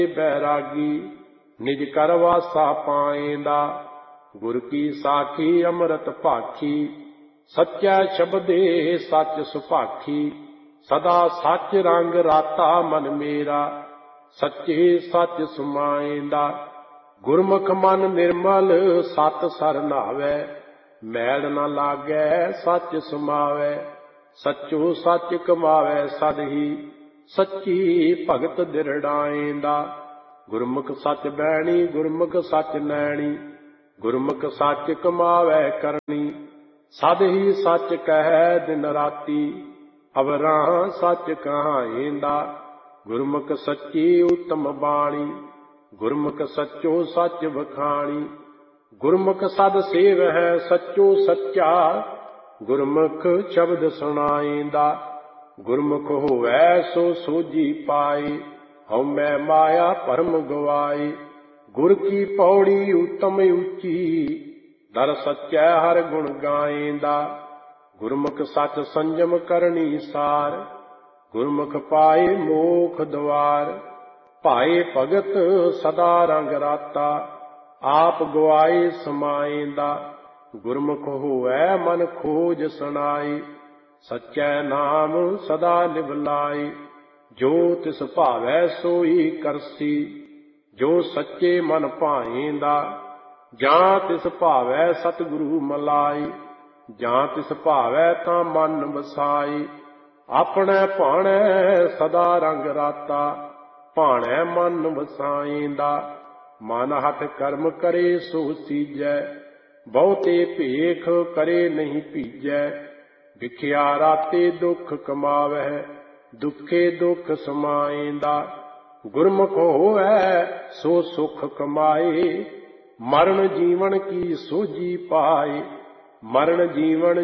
बैरागी निज कर वासा पाएंदा। गुर की साखी अमृत भाखी सच्चा शब्दे सच सुभाखी। सदा सच रंग राता मन मेरा सच्चे सच सुमाएंदा। गुरमुख मन निर्मल सत सर नावै मैल न लागै सच समावै। सचो सच कमावै सद ही सच्ची भगत दिरड़ाएंदा। गुरमुख सच बैणी गुरमुख सच नैणी गुरमुख सच कमावै करनी। सद ही सच कहै दिन राती अवरां सच कहाएंदा। गुरमुख सच्ची उत्तम बाणी गुरमुख सच्चो सच बखाणी। गुरमुख सद सेव है सच्चो सच्चा गुरमुख शब्द सुनाएंदा। गुरमुख होवै सो सोझी पाए हਉ मैं माया भरम गवाए। गुर की पौड़ी उत्तम उच्ची दर सच्चै हर गुण गाएंदा। गुरमुख सच संजम करनी सार गुरमुख पाए मोख द्वार। भाए भगत सदा रंग राता आप गवाए समाएंदा। गुरमुख होवै मन खोज सुनाए सच्चै नाम सदा निवलाए। जो तिस भावै सोई करसी जो सच्चे मन भाएंदा। जां तिस भावै सतगुरु मलाए जां तिस भावै तां मन वसाए। अपने भाणै सदा रंग राता भाणै मन वसाएंदा। मन हथ कर्म करे सो सीजै बहुते भेख करे नहीं भीजै। विखिया राते दुख कमावै दुखे दुख समाएंदा। गुरमुख होवै सो सुख कमाए मरण जीवन की सोझी पाए। मरण जीवन